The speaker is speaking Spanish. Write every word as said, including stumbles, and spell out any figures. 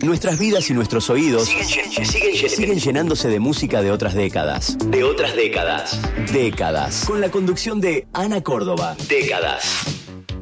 Nuestras vidas y nuestros oídos siguen, siguen, siguen, siguen llenándose de música de otras décadas. De otras décadas. Décadas. Con la conducción de Ana Córdoba. Décadas.